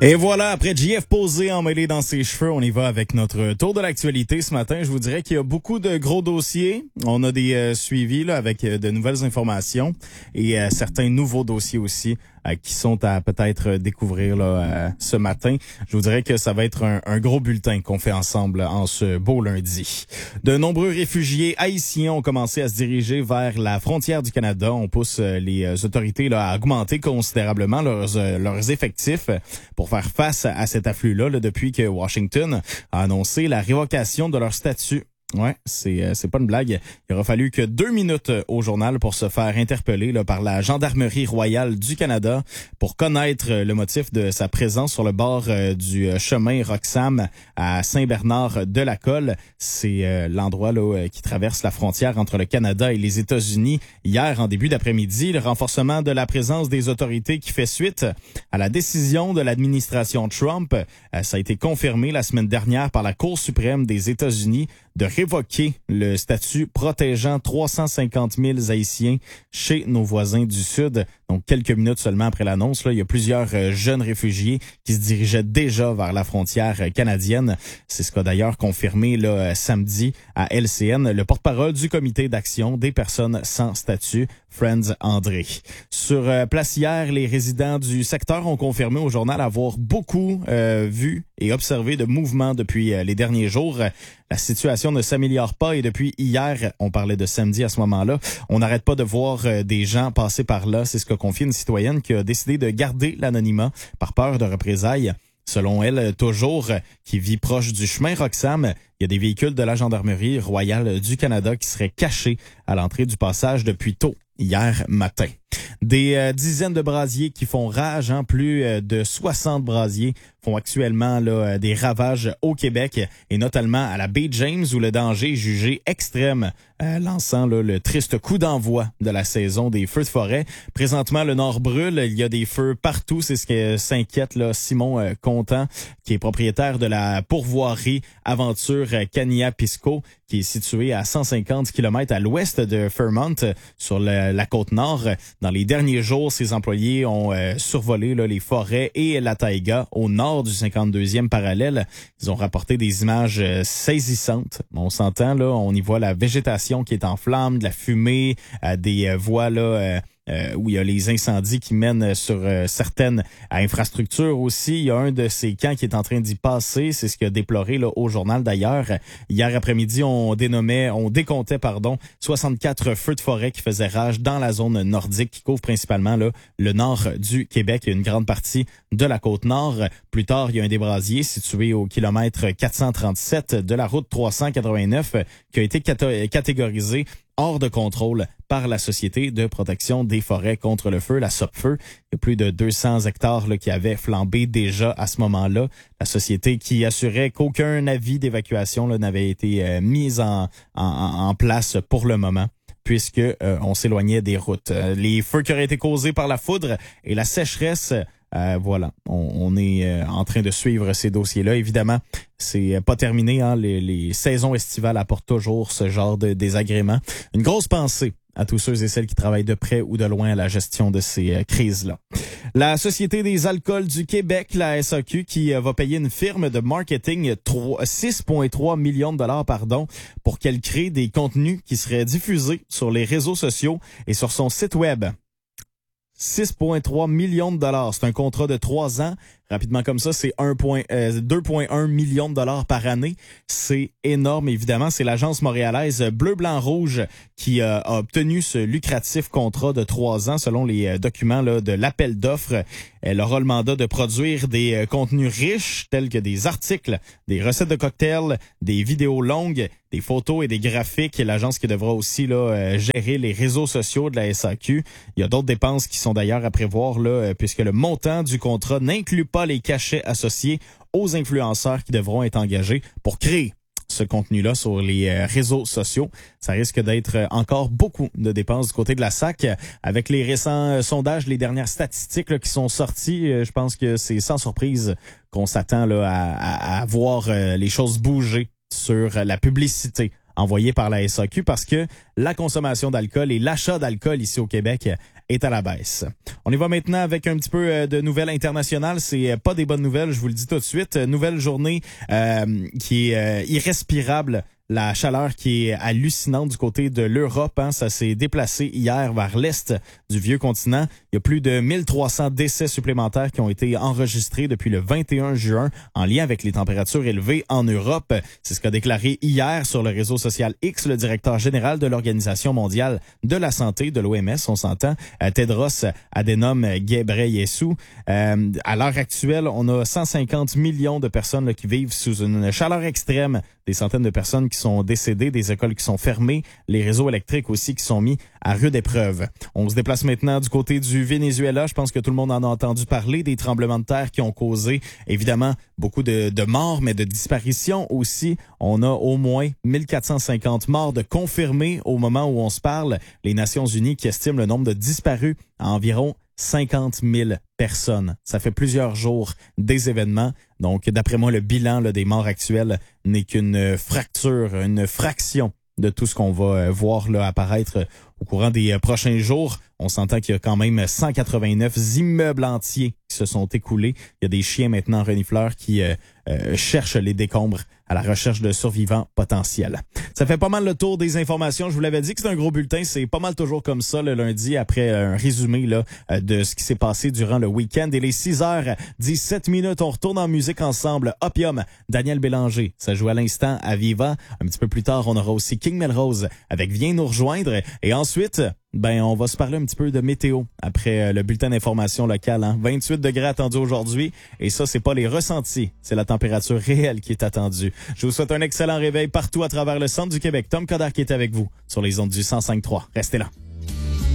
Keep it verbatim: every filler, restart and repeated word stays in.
Et voilà, après J F posé emmêlé dans ses cheveux, on y va avec notre tour de l'actualité ce matin. Je vous dirais qu'il y a beaucoup de gros dossiers. On a des euh, suivis là, avec euh, de nouvelles informations et euh, certains nouveaux dossiers aussi euh, qui sont à peut-être découvrir là, euh, ce matin. Je vous dirais que ça va être un, un gros bulletin qu'on fait ensemble en ce beau lundi. De nombreux réfugiés haïtiens ont commencé à se diriger vers la frontière du Canada. On pousse euh, les autorités là, à augmenter considérablement leurs, euh, leurs effectifs pour faire face à cet afflux-là là, depuis que Washington a annoncé la révocation de leur statut. Ouais, c'est euh, c'est pas une blague. Il aura fallu que deux minutes au journal pour se faire interpeller là, par la Gendarmerie royale du Canada pour connaître le motif de sa présence sur le bord euh, du chemin Roxham à Saint-Bernard-de-la-Colle. C'est euh, l'endroit là qui traverse la frontière entre le Canada et les États-Unis. Hier, en début d'après-midi, le renforcement de la présence des autorités qui fait suite à la décision de l'administration Trump. Euh, ça a été confirmé la semaine dernière par la Cour suprême des États-Unis de révoquer le statut protégeant trois cent cinquante mille Haïtiens chez nos voisins du Sud. Donc, quelques minutes seulement après l'annonce, là, il y a plusieurs euh, jeunes réfugiés qui se dirigeaient déjà vers la frontière euh, canadienne. C'est ce qu'a d'ailleurs confirmé là, euh, samedi à L C N le porte-parole du comité d'action des personnes sans statut, Friends André. Sur euh, place hier, les résidents du secteur ont confirmé au journal avoir beaucoup euh, vu et observé de mouvements depuis euh, les derniers jours. La situation ne s'améliore pas et depuis hier, on parlait de samedi à ce moment-là, on n'arrête pas de voir euh, des gens passer par là. C'est ce qu'a confié une citoyenne qui a décidé de garder l'anonymat par peur de représailles. Selon elle, toujours, qui vit proche du chemin Roxham, il y a des véhicules de la Gendarmerie royale du Canada qui seraient cachés à l'entrée du passage depuis tôt hier matin. Des euh, dizaines de brasiers qui font rage, hein, plus euh, de soixante brasiers font actuellement là, euh, des ravages au Québec et notamment à la baie James où le danger est jugé extrême, euh, lançant là, le triste coup d'envoi de la saison des feux de forêt. Présentement, le nord brûle, il y a des feux partout, c'est ce que s'inquiète là, Simon euh, Contant, qui est propriétaire de la pourvoirie Aventure Cania-Pisco, qui est située à cent cinquante kilomètres à l'ouest de Fairmont, sur le, la côte nord. Dans les derniers jours, ses employés ont euh, survolé là, les forêts et la taïga au nord du cinquante-deuxième parallèle. Ils ont rapporté des images euh, saisissantes. On s'entend, là, on y voit la végétation qui est en flammes, de la fumée, euh, des euh, voies là, euh, Euh, où il y a les incendies qui mènent sur euh, certaines infrastructures aussi. Il y a un de ces camps qui est en train d'y passer. C'est ce qu'a déploré là, au journal d'ailleurs. Hier après-midi, on dénommait, on décomptait pardon, soixante-quatre feux de forêt qui faisaient rage dans la zone nordique qui couvre principalement là, le nord du Québec et une grande partie de la côte nord. Plus tard, il y a un des brasiers situé au kilomètre quatre cent trente-sept de la route trois cent quatre-vingt-neuf qui a été cat- catégorisé hors de contrôle par la Société de protection des forêts contre le feu, la SOPFEU. Il y a plus de deux cents hectares là, qui avaient flambé déjà à ce moment-là. La société qui assurait qu'aucun avis d'évacuation là, n'avait été euh, mis en, en, en place pour le moment, puisque euh, on s'éloignait des routes. Euh, les feux qui auraient été causés par la foudre et la sécheresse, Euh, voilà, on, on est euh, en train de suivre ces dossiers-là. Évidemment, c'est pas terminé. Hein? Les, les saisons estivales apportent toujours ce genre de désagréments. Une grosse pensée à tous ceux et celles qui travaillent de près ou de loin à la gestion de ces euh, crises-là. La Société des alcools du Québec, la S A Q, qui euh, va payer une firme de marketing six virgule trois millions de dollars pardon, pour qu'elle crée des contenus qui seraient diffusés sur les réseaux sociaux et sur son site web. six virgule trois millions de dollars. C'est un contrat de trois ans. Rapidement comme ça, c'est deux virgule un millions de dollars par année. C'est énorme, évidemment. C'est l'agence montréalaise Bleu, Blanc, Rouge qui euh, a obtenu ce lucratif contrat de trois ans selon les euh, documents là, de l'appel d'offres. Elle aura le mandat de produire des euh, contenus riches tels que des articles, des recettes de cocktails, des vidéos longues, des photos et des graphiques. L'agence qui devra aussi là, euh, gérer les réseaux sociaux de la S A Q. Il y a d'autres dépenses qui sont d'ailleurs à prévoir là, euh, puisque le montant du contrat n'inclut pas les cachets associés aux influenceurs qui devront être engagés pour créer ce contenu-là sur les euh, réseaux sociaux. Ça risque d'être euh, encore beaucoup de dépenses du côté de la S A C. Avec les récents euh, sondages, les dernières statistiques là, qui sont sorties, euh, je pense que c'est sans surprise qu'on s'attend là, à, à, à voir euh, les choses bouger sur la publicité envoyés par la S A Q parce que la consommation d'alcool et l'achat d'alcool ici au Québec est à la baisse. On y va maintenant avec un petit peu de nouvelles internationales. C'est pas des bonnes nouvelles, je vous le dis tout de suite. Nouvelle journée euh, qui est euh, irrespirable. La chaleur qui est hallucinante du côté de l'Europe, hein, ça s'est déplacé hier vers l'est du vieux continent. Il y a plus de mille trois cents décès supplémentaires qui ont été enregistrés depuis le vingt et un juin en lien avec les températures élevées en Europe. C'est ce qu'a déclaré hier sur le réseau social X le directeur général de l'Organisation mondiale de la santé, de l'O M S, on s'entend, Tedros Adhanom Ghebreyesus. Euh, à l'heure actuelle, on a cent cinquante millions de personnes là, qui vivent sous une chaleur extrême, des centaines de personnes qui sont décédées, des écoles qui sont fermées, les réseaux électriques aussi qui sont mis à rude épreuve. On se déplace maintenant du côté du Venezuela. Je pense que tout le monde en a entendu parler, des tremblements de terre qui ont causé, évidemment, beaucoup de, de morts, mais de disparitions aussi. On a au moins mille quatre cent cinquante morts de confirmés au moment où on se parle. Les Nations unies qui estiment le nombre de disparus à environ cinquante mille personnes. Ça fait plusieurs jours des événements. Donc, d'après moi, le bilan là, des morts actuels n'est qu'une fracture, une fraction de tout ce qu'on va voir là, apparaître au courant des prochains jours. On s'entend qu'il y a quand même cent quatre-vingt-neuf immeubles entiers qui se sont écoulés. Il y a des chiens maintenant renifleurs qui euh, euh, cherchent les décombres à la recherche de survivants potentiels. Ça fait pas mal le tour des informations. Je vous l'avais dit que c'est un gros bulletin. C'est pas mal toujours comme ça le lundi après un résumé là de ce qui s'est passé durant le week-end. Et les six heures dix-sept minutes, on retourne en musique ensemble. Opium, Daniel Bélanger. Ça joue à l'instant à Viva. Un petit peu plus tard, on aura aussi King Melrose avec Viens nous rejoindre. Et ensuite, ben on va se parler un petit peu de météo après le bulletin d'information locale. Hein. vingt-huit degrés attendus aujourd'hui. Et ça, c'est pas les ressentis. C'est la température réelle qui est attendue. Je vous souhaite un excellent réveil partout à travers le centre du Québec. Tom Coderre qui est avec vous sur les ondes du cent cinq trois. Restez là.